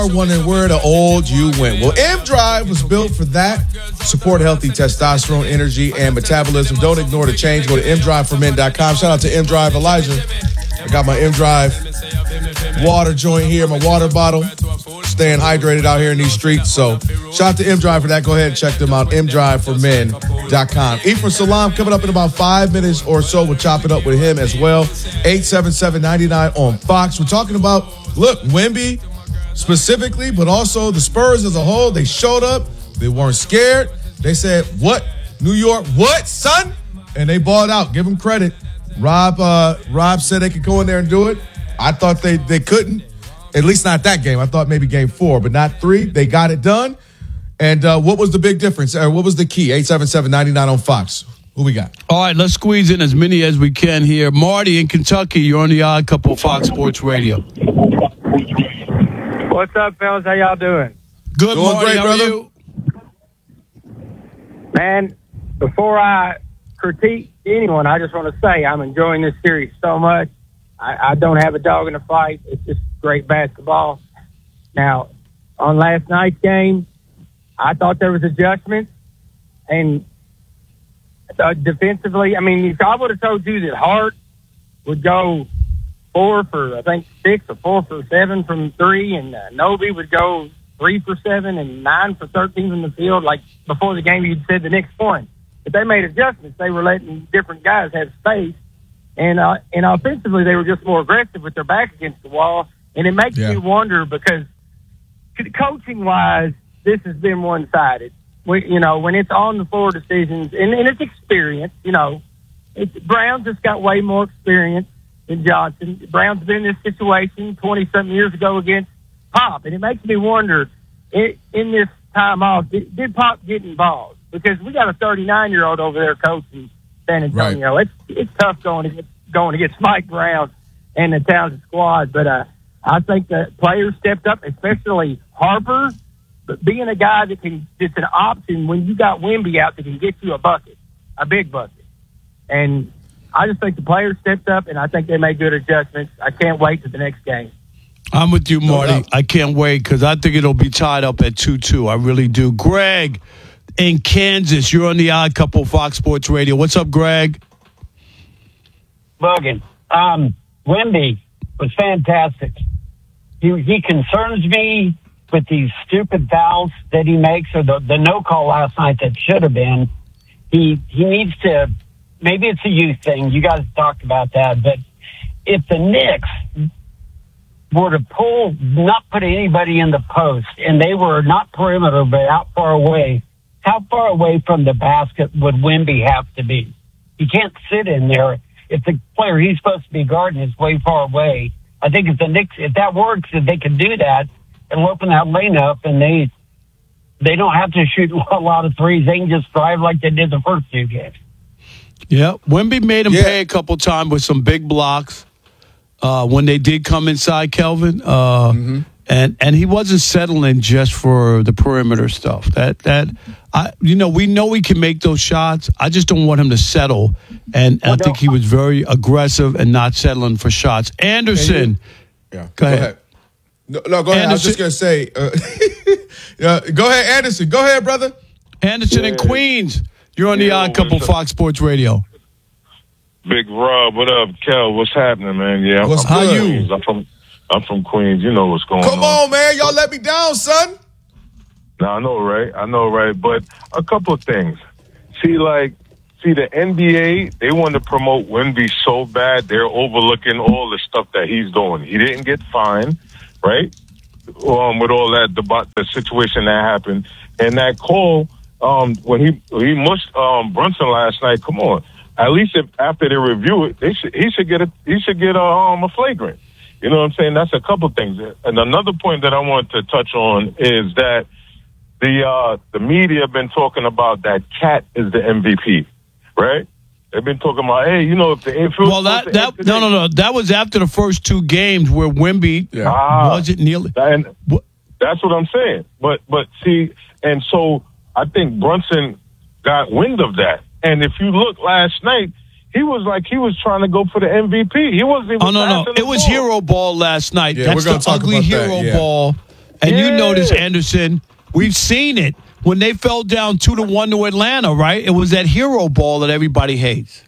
Wondering where the old you went. Well, M-Drive was built for that. Support healthy testosterone, energy, and metabolism. Don't ignore the change. Go to mdriveformen.com. Shout out to M-Drive Elijah. I got my M-Drive water joint here, my water bottle. Staying hydrated out here in these streets. So shout out to M-Drive for that. Go ahead and check them out. mdriveformen.com. Ephraim Salam coming up in about 5 minutes or so. We'll chop it up with him as well. 877-99 on Fox. We're talking about, look, Wemby specifically, but also the Spurs as a whole. They showed up. They weren't scared. They said, what? New York, what, son? And they balled out. Give them credit. Rob said they could go in there and do it. I thought they couldn't. At least not that game. I thought maybe game 4, but not 3. They got it done. And what was the big difference? What was the key? 877-99 on Fox. Who we got? All right, let's squeeze in as many as we can here. Marty in Kentucky, you're on the Odd Couple Fox Sports Radio. What's up, fellas? How y'all doing? Good, doing Marty. Great, How brother. are you? Man, before I critique anyone, I just want to say I'm enjoying this series so much. I don't have a dog in the fight. It's just great basketball. Now, on last night's game, I thought there was adjustments. And defensively, I mean, if I would have told you that Hart would go 4 for, I think, 6 or 4 for 7 from 3, and Nobi would go 3 for 7 and 9 for 13 from the field, like before the game you'd said the next point. But they made adjustments. They were letting different guys have space. And offensively, they were just more aggressive with their back against the wall. And it makes me wonder because coaching-wise, this has been one-sided. When it's on the floor decisions, and it's experience, Brown just got way more experience than Johnson. Brown's been in this situation 20-something years ago against Pop. And it makes me wonder, in this time off, did Pop get involved? Because we got a 39-year-old over there coaching San Antonio. Right. It's tough going against Mike Brown and the Townsend squad. But I think the players stepped up, especially Harper. But being a guy that's an option when you got Wemby out that can get you a bucket, a big bucket. And I just think the players stepped up, and I think they made good adjustments. I can't wait for the next game. I'm with you, Marty. I can't wait because I think it'll be tied up at 2-2. I really do. Greg in Kansas, you're on the Odd Couple Fox Sports Radio. What's up, Greg? Bugging. Wemby was fantastic. He concerns me with these stupid fouls that he makes, or the no call last night that should have been. He needs to. Maybe it's a youth thing. You guys talked about that, but if the Knicks were to not put anybody in the post, and they were not perimeter but out far away, how far away from the basket would Wemby have to be? He can't sit in there. If the player he's supposed to be guarding is way far away, I think if the Knicks, if that works, if they can do that, it'll open that lane up, and they don't have to shoot a lot of threes. They can just drive like they did the first 2 games. Yeah, Wemby made him pay a couple times with some big blocks when they did come inside, Kelvin. And he wasn't settling just for the perimeter stuff. We know he can make those shots. I just don't want him to settle. And I think he was very aggressive and not settling for shots. Anderson. Go ahead. No, go ahead. Anderson. I was just going to say, go ahead, Anderson. Go ahead, brother. Anderson in Queens. You're on the Odd Couple Fox Sports Radio. Big Rob, what up, Kel? What's happening, man? Yeah, how you? I'm from Queens. You know what's going on. Come on, man. Y'all let me down, son. No, I know, right? But a couple of things. See, the NBA, they want to promote Wemby so bad, they're overlooking all the stuff that he's doing. He didn't get fined, right? With all that, the situation that happened. And that call, when he mushed Brunson last night, come on. At least after they review it, he should get a flagrant. You know what I'm saying? That's a couple things. And another point that I want to touch on is that the media have been talking about that Cat is the MVP, right? They've been talking about, hey, if the influence. Well, no. That was after the first 2 games where Wemby wasn't nearly. And that's what I'm saying. But see, and so I think Brunson got wind of that. And if you look last night, he was trying to go for the MVP. He wasn't even. No. It was hero ball last night. Yeah, That's we're gonna the talk ugly about hero that, ball And you notice, Anderson, we've seen it when they fell down 2-1 to Atlanta, right? It was that hero ball that everybody hates.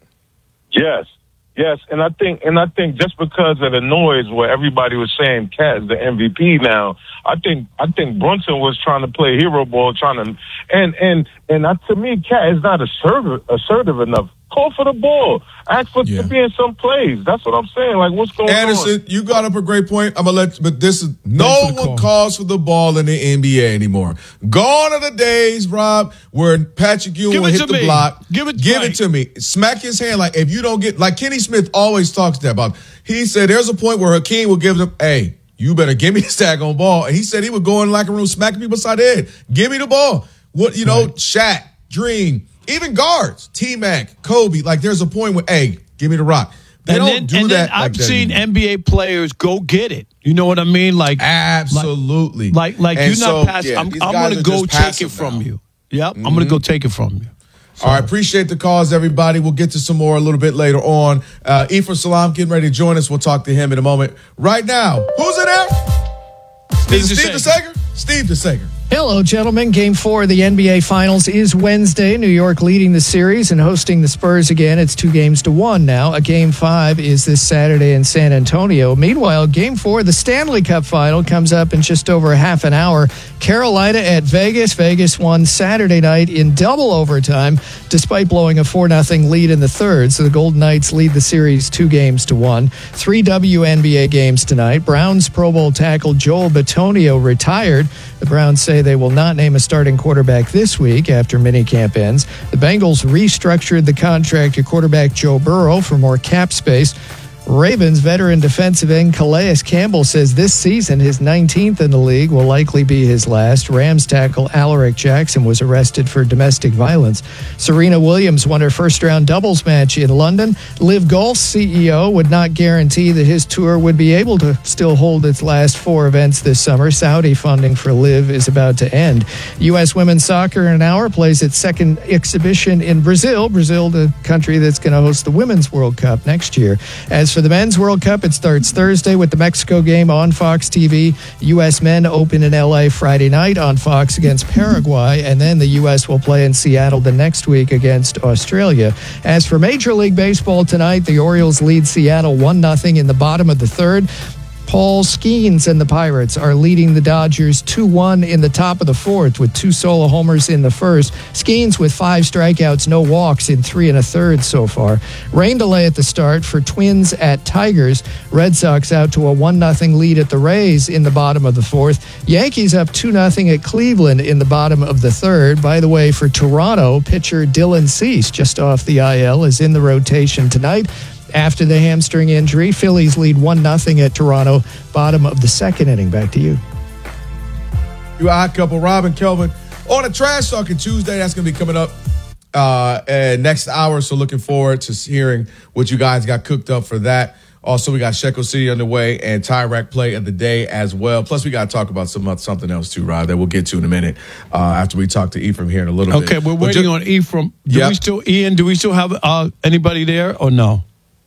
Yes, and I think just because of the noise where everybody was saying Cat is the MVP now, I think Brunson was trying to play hero ball, to me, Cat is not assertive enough. Call for the ball. Ask for to be in some plays. That's what I'm saying. Like, what's going on? Anderson, you got up a great point. I'm gonna but this is no one calls for the ball in the NBA anymore. Gone are the days, Rob, where Patrick Ewing will hit the block. Give it to me. Smack his hand. Like, if you don't get, like Kenny Smith always talks that about. He said there's a point where Hakeem will give them, hey, you better give me the daggone ball. And he said he would go in the locker room smacking people beside the head. Give me the ball. What, Shaq, Dream, even guards, T-Mac, Kobe, like there's a point where, hey, give me the rock. They don't do that. I've seen NBA players go get it. You know what I mean? Like, absolutely. Like you're not passing. I'm going to go take it from you. Yep, I'm going to go take it from you. So. All right, appreciate the calls, everybody. We'll get to some more a little bit later on. Ephraim Salaam getting ready to join us. We'll talk to him in a moment. Right now, who's in there? Steve DeSager? Steve DeSager. Hello, gentlemen. Game 4 of the NBA Finals is Wednesday. New York leading the series and hosting the Spurs again. It's 2-1 now. A Game 5 is this Saturday in San Antonio. Meanwhile, Game 4 of the Stanley Cup Final comes up in just over half an hour. Carolina at Vegas. Vegas won Saturday night in double overtime, despite blowing a 4-0 lead in the third. So the Golden Knights lead the series 2-1. 3 WNBA games tonight. Browns Pro Bowl tackle Joel Bitonio retired. The Browns say they will not name a starting quarterback this week after minicamp ends. The Bengals restructured the contract to quarterback Joe Burrow for more cap space. Ravens veteran defensive end Calais Campbell says this season, his 19th in the league, will likely be his last. Rams tackle Alaric Jackson was arrested for domestic violence. Serena Williams won her first-round doubles match in London. Liv Golf's CEO would not guarantee that his tour would be able to still hold its last 4 events this summer. Saudi funding for Liv is about to end. U.S. women's soccer in an hour plays its second exhibition in Brazil. Brazil, the country that's going to host the Women's World Cup next year. As for the Men's World Cup, it starts Thursday with the Mexico game on Fox TV. U.S. men open in L.A. Friday night on Fox against Paraguay, and then the U.S. will play in Seattle the next week against Australia. As for Major League Baseball tonight, the Orioles lead Seattle 1-0 in the bottom of the third. Paul Skeens and the Pirates are leading the Dodgers 2-1 in the top of the fourth with 2 solo homers in the first. Skeens with 5 strikeouts, no walks in 3 1/3 so far. Rain delay at the start for Twins at Tigers. Red Sox out to a 1-0 lead at the Rays in the bottom of the fourth. Yankees up 2-0 at Cleveland in the bottom of the third. By the way, for Toronto, pitcher Dylan Cease, just off the IL, is in the rotation tonight. After the hamstring injury, Phillies lead 1-0 at Toronto, bottom of the second inning. Back to you. You odd couple, Rob and Kelvin, on a Trash Talking Tuesday. That's going to be coming up next hour, so looking forward to hearing what you guys got cooked up for that. Also, we got Shekel City underway and Tyrack play of the day as well. Plus, we got to talk about something else too, Rob, that we'll get to in a minute after we talk to Ephraim here in a little bit. Okay, we're waiting on Ephraim. Do we still have anybody there or no?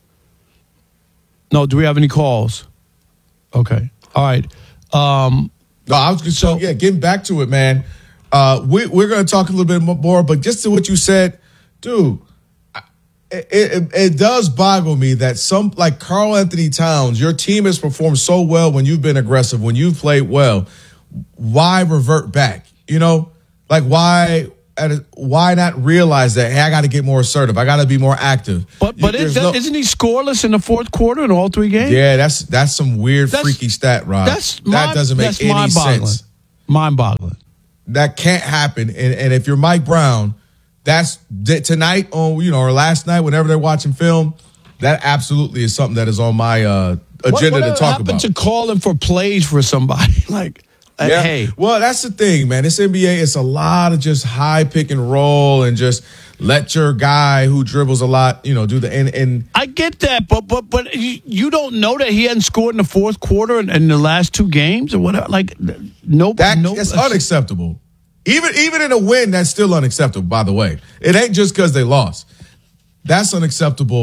No, do we have any calls? Okay. All right. No, I was just getting back to it, man. We're going to talk a little bit more, but just to what you said, dude, it does boggle me that some, like Karl Anthony Towns, your team has performed so well when you've been aggressive, when you've played well. Why revert back? Like why not realize that, hey, I got to get more assertive. I got to be more active. But isn't he scoreless in the fourth quarter in all 3 games? Yeah, that's some weird, freaky stat, Rob. That doesn't make any sense. Mind-boggling. That can't happen. And if you're Mike Brown, that's tonight on, or last night, whenever they're watching film, that absolutely is something that is on my agenda to talk about. What happened to calling for plays for somebody? Hey. Well, that's the thing, man. This NBA, it's a lot of just high pick and roll and just let your guy who dribbles a lot, do the and I get that, but you don't know that he hadn't scored in the fourth quarter in the last 2 games or whatever. That's unacceptable. Even in a win, that's still unacceptable. By the way, it ain't just because they lost. That's unacceptable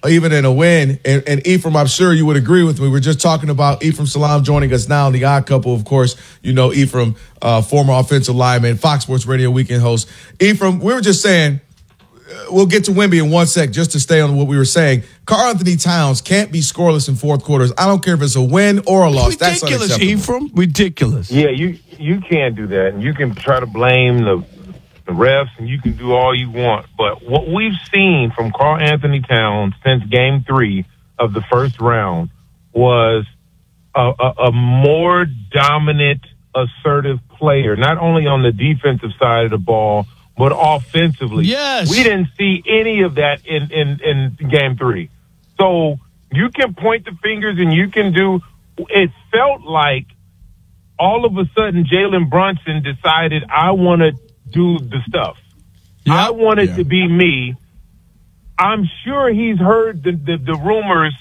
even in a win. And Ephraim, I'm sure you would agree with me. We're just talking about Ephraim Salaam joining us now on The Odd Couple. Of course, you know Ephraim, former offensive lineman, Fox Sports Radio weekend host. Ephraim, we were just saying, we'll get to Wemby in 1 sec just to stay on what we were saying. Karl-Anthony Towns can't be scoreless in fourth quarters. I don't care if it's a win or a loss. Ridiculous, that's unacceptable. Ephraim. Ridiculous. Yeah, you can't do that. And you can try to blame the refs, and you can do all you want. But what we've seen from Karl-Anthony Towns since Game 3 of the first round was a more dominant, assertive player, not only on the defensive side of the ball, but offensively. Yes. We didn't see any of that in Game 3. So you can point the fingers and you can do – it felt like all of a sudden Jalen Brunson decided, I want to do the stuff. Yep. I want it to be me. I'm sure he's heard the rumors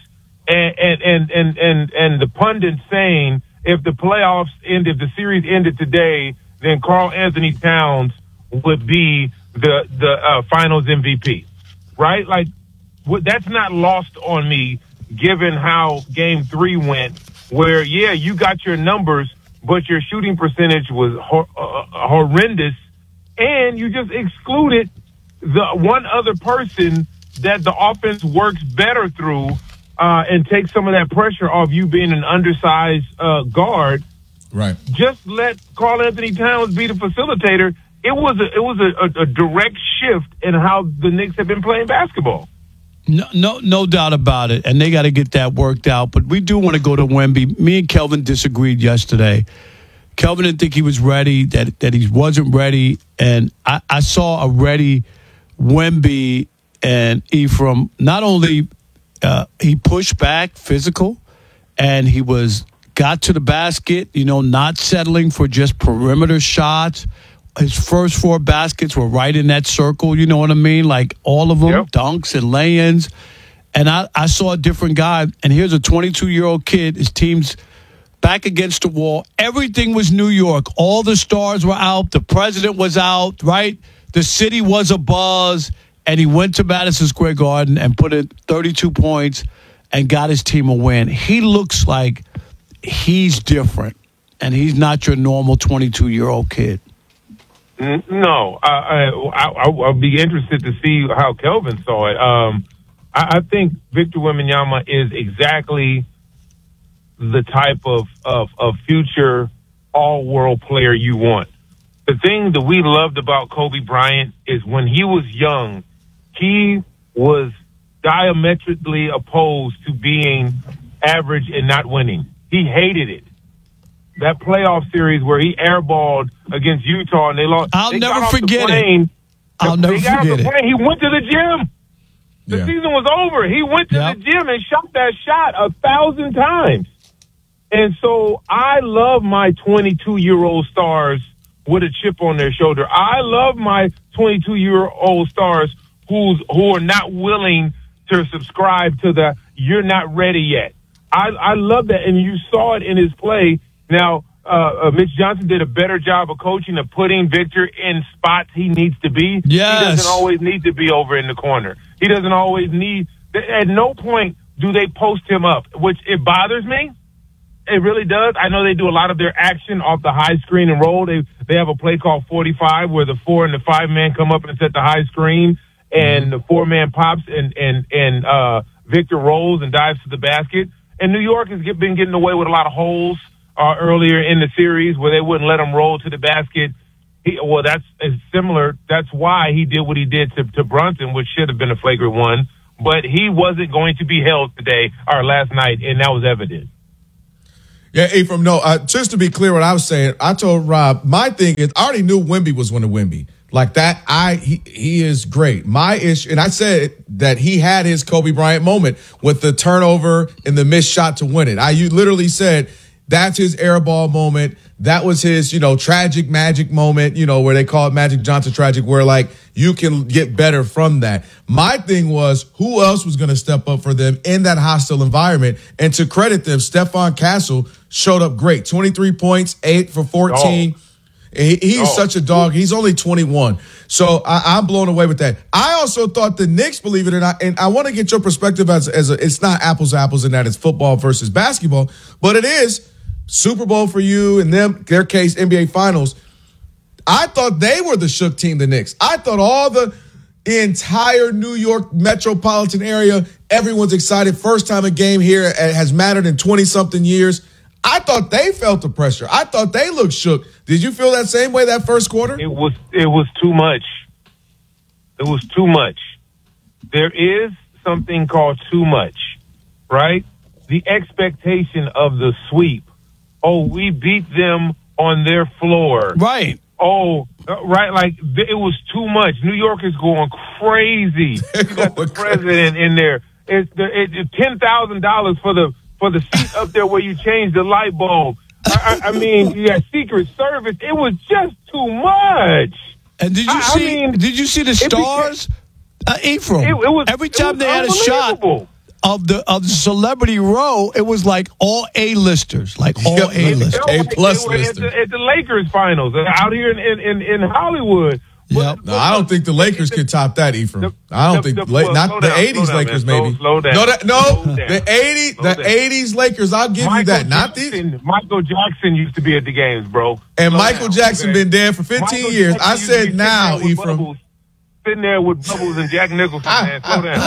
and the pundits saying if the playoffs ended, if the series ended today, then Karl-Anthony Towns would be the finals MVP, right? Like, that's not lost on me, given how Game 3 went, where, yeah, you got your numbers, but your shooting percentage was horrendous, and you just excluded the one other person that the offense works better through and takes some of that pressure off you being an undersized guard. Right. Just let Karl-Anthony Towns be the facilitator. It was a direct shift in how the Knicks have been playing basketball. No doubt about it, and they got to get that worked out. But we do want to go to Wemby. Me and Kelvin disagreed yesterday. Kelvin didn't think he was ready, that he wasn't ready, and I saw a ready Wemby and Ephraim. Not only he pushed back physical, and he got to the basket, not settling for just perimeter shots. His first 4 baskets were right in that circle, you know what I mean? Like all of them, yep. Dunks and lay-ins. And I saw a different guy. And here's a 22-year-old kid. His team's back against the wall. Everything was New York. All the stars were out. The president was out, right? The city was abuzz. And he went to Madison Square Garden and put in 32 points and got his team a win. He looks like he's different. And he's not your normal 22-year-old kid. No, I'll be interested to see how Kelvin saw it. I think Victor Wembanyama is exactly the type of future all-world player you want. The thing that we loved about Kobe Bryant is when he was young, he was diametrically opposed to being average and not winning. He hated it. That playoff series where he airballed against Utah and they lost. I'll never forget it. I'll never forget it. He went to the gym. The season was over. He went to the gym and shot that shot 1,000 times. And so I love my 22-year-old stars with a chip on their shoulder. I love my 22-year-old stars who are not willing to subscribe to the "you're not ready yet." I love that, and you saw it in his play. Now, Mitch Johnson did a better job of coaching, of putting Victor in spots he needs to be. Yes. He doesn't always need to be over in the corner. He doesn't always need – at no point do they post him up, which it bothers me. It really does. I know they do a lot of their action off the high screen and roll. They have a play called 45 where the 4 and the 5 man come up and set the high screen, and the 4 man pops and Victor rolls and dives to the basket. And New York has been getting away with a lot of holes earlier in the series where they wouldn't let him roll to the basket. That's similar. That's why he did what he did to Brunson, which should have been a flagrant one. But he wasn't going to be held last night, and that was evident. Yeah, Ephraim, no, just to be clear what I was saying, I told Rob, my thing is, I already knew Wemby was going to Wemby. Like that, he is great. My issue, and I said that he had his Kobe Bryant moment with the turnover and the missed shot to win it. You literally said that's his airball moment. That was his, tragic magic moment, where they call it Magic Johnson tragic, where like you can get better from that. My thing was who else was going to step up for them in that hostile environment, and to credit them, Stephon Castle showed up great. 23 points, 8 for 14. He's such a dog. He's only 21. So I'm blown away with that. I also thought the Knicks, believe it or not, and I want to get your perspective as it's not apples to apples in that it's football versus basketball, but it is Super Bowl for you and them, their case, NBA Finals. I thought they were the shook team, the Knicks. I thought all the entire New York metropolitan area, everyone's excited. First time a game here has mattered in 20-something years. I thought they felt the pressure. I thought they looked shook. Did you feel that same way that first quarter? It was too much. It was too much. There is something called too much, right? The expectation of the sweep. Oh, we beat them on their floor. Right. Oh, right. Like, it was too much. New York is going crazy. You got the president in there. It's $10,000 for the seat up there where you change the light bulb. I mean, you got Secret Service. It was just too much. And did you see the stars? Ephraim, every time they had a shot of the celebrity row, it was like all A-listers, like all A-listers. A-plus listers. At the Lakers finals out here in Hollywood. Yep. No, I don't think the Lakers could top that, Ephraim. I don't think not the 80s Lakers, maybe. Slow down. The 80s Lakers, I'll give you that. Not these. Michael Jackson used to be at the games, bro. And Michael Jackson been dead for 15 years. I said now, Ephraim. Sitting there with Bubbles and Jack Nicholson, man. Slow down.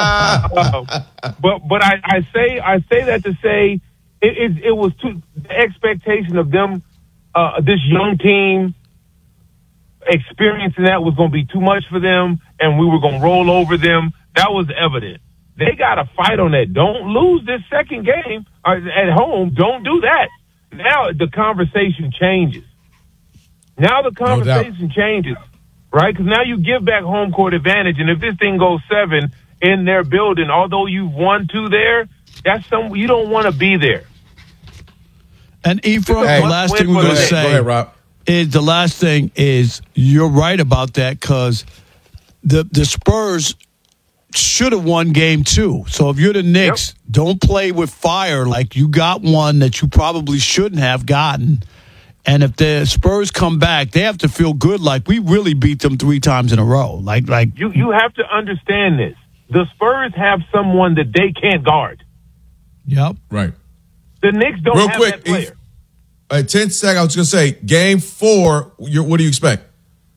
But I say that to say it was the expectation of them, this young team, experiencing that was going to be too much for them, and we were going to roll over them. That was evident. They got to fight on that. Don't lose this second game at home. Don't do that. Now the conversation changes. Changes, right? Because now you give back home court advantage, and if this thing goes 7 in their building, although you've won 2 there, that's you don't want to be there. And Ephraim, the last thing we're going to say. Go ahead, Rob. The last thing is you're right about that because the Spurs should have won game 2. So if you're the Knicks, don't play with fire like you got one that you probably shouldn't have gotten. And if the Spurs come back, they have to feel good like we really beat them 3 times in a row. Like you have to understand this. The Spurs have someone that they can't guard. Yep. Right. The Knicks don't have that player. 10 seconds, I was going to say, game 4, what do you expect?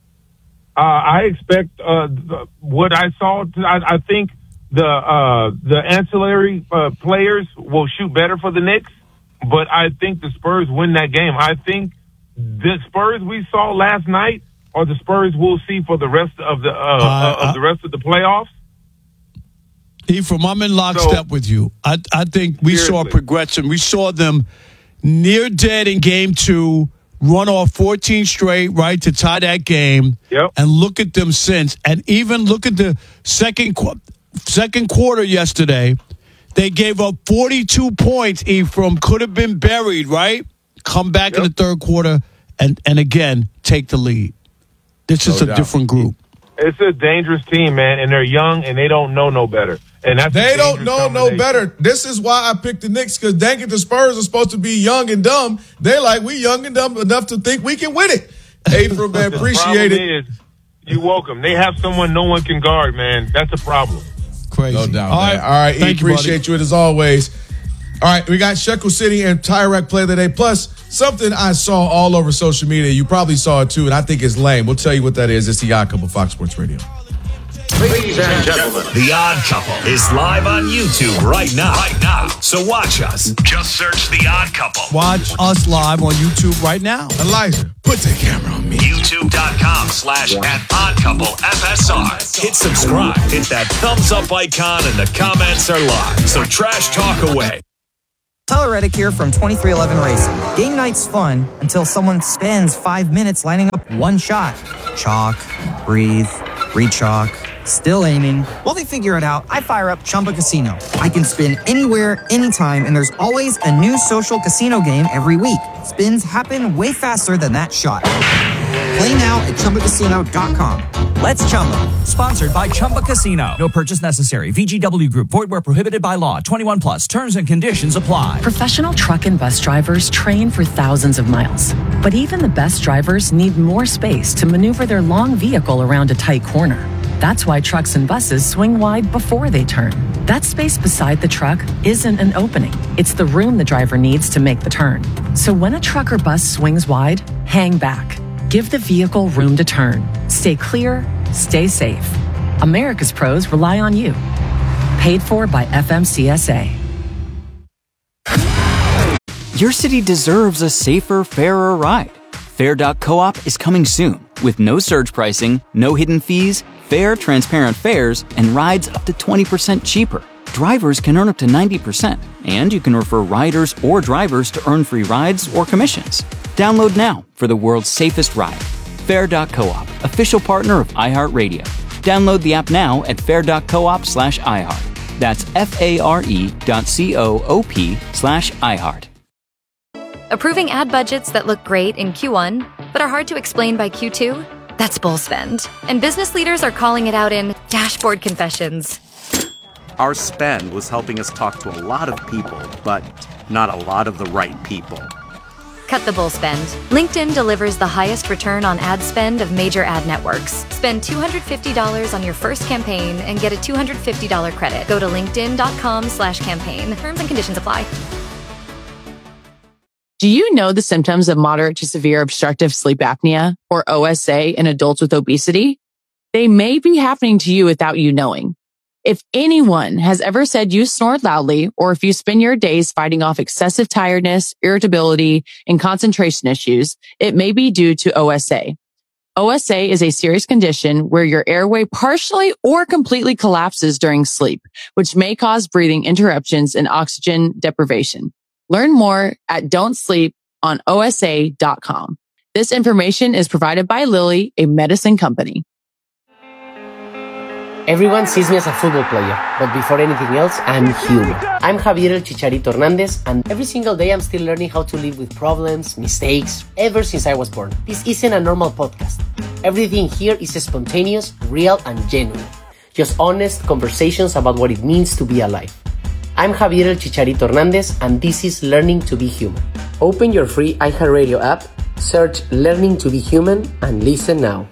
I expect what I saw. I think the ancillary players will shoot better for the Knicks, but I think the Spurs win that game. I think the Spurs we saw last night are the Spurs we'll see for the rest of the playoffs. Ephraim, I'm in lockstep with you. I think we saw progression. We saw them near dead in game 2, run off 14 straight, right, to tie that game. Yep. And look at them since. And even look at the second quarter yesterday. They gave up 42 points, Ephraim. Could have been buried, right? Come back in the third quarter and again, take the lead. This is a different group. It's a dangerous team, man, and they're young and they don't know no better. And they don't know no better. This is why I picked the Knicks, because dang it, the Spurs are supposed to be young and dumb. They're like, we young and dumb enough to think we can win it. Ephraim, man, appreciate it. You're welcome. They have someone no one can guard, man. That's a problem. Crazy. No doubt, man. All right, E, appreciate you as always. All right, we got Shekel City and Tyrek play of the day. Plus, something I saw all over social media. You probably saw it too, and I think it's lame. We'll tell you what that is. It's The Odd Couple, Fox Sports Radio. Ladies and gentlemen, The Odd Couple is live on YouTube right now. So watch us. Just search The Odd Couple. Watch us live on YouTube right now. Elijah, put the camera on me. YouTube.com/@OddCoupleFSR. Hit subscribe. Hit that thumbs up icon, and the comments are live. So trash talk away. Tyler Reddick here from 2311 Racing. Game night's fun until someone spends 5 minutes lining up one shot. Chalk, breathe, re-chalk, still aiming. While they figure it out, I fire up Chumba Casino. I can spin anywhere, anytime, and there's always a new social casino game every week. Spins happen way faster than that shot. Play now at ChumbaCasino.com. Let's Chumba. Sponsored by Chumba Casino. No purchase necessary. VGW Group. Void where prohibited by law. 21+. Terms and conditions apply. Professional truck and bus drivers train for thousands of miles. But even the best drivers need more space to maneuver their long vehicle around a tight corner. That's why trucks and buses swing wide before they turn. That space beside the truck isn't an opening. It's the room the driver needs to make the turn. So when a truck or bus swings wide, hang back. Give the vehicle room to turn. Stay clear, stay safe. America's pros rely on you. Paid for by FMCSA. Your city deserves a safer, fairer ride. Fair.coop is coming soon with no surge pricing, no hidden fees, fair, transparent fares, and rides up to 20% cheaper. Drivers can earn up to 90%, and you can refer riders or drivers to earn free rides or commissions. Download now for the world's safest ride. Fair.coop, official partner of iHeartRadio. Download the app now at fair.coop/iHeart. That's FARE.coop/iHeart. Approving ad budgets that look great in Q1, but are hard to explain by Q2? That's bull spend. And business leaders are calling it out in dashboard confessions. Our spend was helping us talk to a lot of people, but not a lot of the right people. Cut the bull spend. LinkedIn delivers the highest return on ad spend of major ad networks. Spend $250 on your first campaign and get a $250 credit. Go to linkedin.com/campaign. Terms and conditions apply. Do you know the symptoms of moderate to severe obstructive sleep apnea, or OSA, in adults with obesity? They may be happening to you without you knowing. If anyone has ever said you snore loudly, or if you spend your days fighting off excessive tiredness, irritability, and concentration issues, it may be due to OSA. OSA is a serious condition where your airway partially or completely collapses during sleep, which may cause breathing interruptions and oxygen deprivation. Learn more at don'tsleeponosa.com. This information is provided by Lilly, a medicine company. Everyone sees me as a football player, but before anything else, I'm human. I'm Javier El Chicharito Hernandez, and every single day I'm still learning how to live with problems, mistakes, ever since I was born. This isn't a normal podcast. Everything here is spontaneous, real, and genuine. Just honest conversations about what it means to be alive. I'm Javier El Chicharito Hernandez, and this is Learning to Be Human. Open your free iHeartRadio app, search Learning to Be Human, and listen now.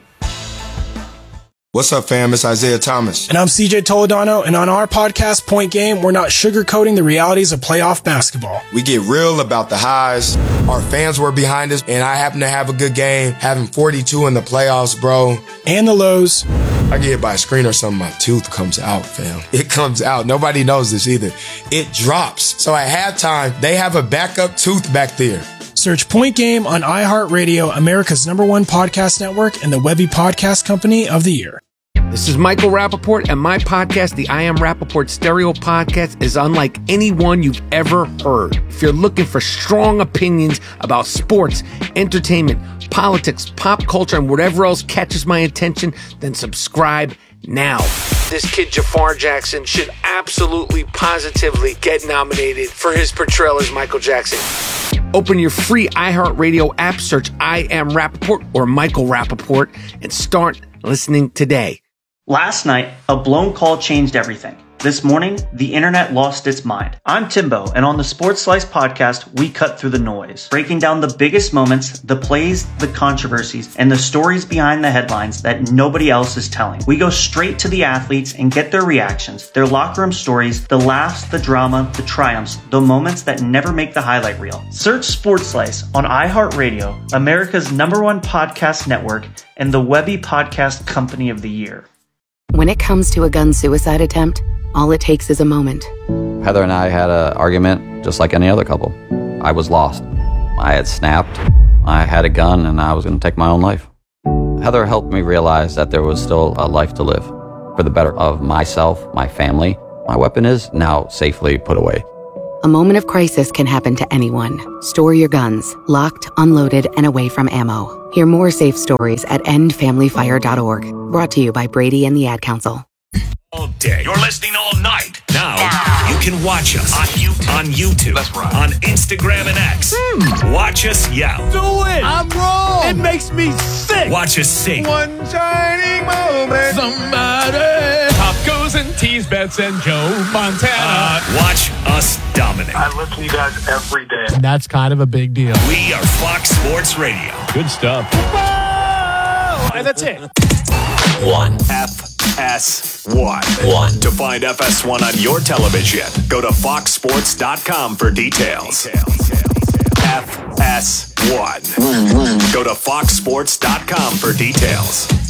What's up, fam? It's Isaiah Thomas. And I'm CJ Toledano, and on our podcast, Point Game, we're not sugarcoating the realities of playoff basketball. We get real about the highs. Our fans were behind us, and I happen to have a good game, having 42 in the playoffs, bro. And the lows. I get hit by a screen or something, my tooth comes out, fam. It comes out. Nobody knows this either. It drops. So at halftime, they have a backup tooth back there. Search Point Game on iHeartRadio, America's #1 podcast network, and the Webby Podcast Company of the Year. This is Michael Rappaport, and my podcast, the I Am Rappaport Stereo Podcast, is unlike any one you've ever heard. If you're looking for strong opinions about sports, entertainment, politics, pop culture, and whatever else catches my attention, then subscribe now. This kid Jafar Jackson should absolutely, positively get nominated for his portrayal as Michael Jackson. Open your free iHeartRadio app, search I Am Rappaport or Michael Rappaport, and start listening today. Last night, a blown call changed everything. This morning, the internet lost its mind. I'm Timbo, and on the Sports Slice podcast, we cut through the noise, breaking down the biggest moments, the plays, the controversies, and the stories behind the headlines that nobody else is telling. We go straight to the athletes and get their reactions, their locker room stories, the laughs, the drama, the triumphs, the moments that never make the highlight reel. Search Sports Slice on iHeartRadio, America's #1 podcast network, and the Webby Podcast Company of the Year. When it comes to a gun suicide attempt, all it takes is a moment. Heather and I had an argument just like any other couple. I was lost. I had snapped. I had a gun and I was going to take my own life. Heather helped me realize that there was still a life to live for the better of myself, my family. My weapon is now safely put away. A moment of crisis can happen to anyone. Store your guns, locked, unloaded, and away from ammo. Hear more safe stories at endfamilyfire.org. Brought to you by Brady and the Ad Council. All day. You're listening all night. Now, you can watch us on YouTube, that's right, on Instagram and X. Watch us yell. Do it! I'm wrong! It makes me sick! Watch us sing. One shining moment. Somebody! Pop goes and tease Bets and Joe Montana. Watch us dominate. I listen to you guys every day. And that's kind of a big deal. We are Fox Sports Radio. Good stuff. And that's it. 1 FS1. To find FS1 on your television, go to foxsports.com for details. FS1. Go to foxsports.com for details.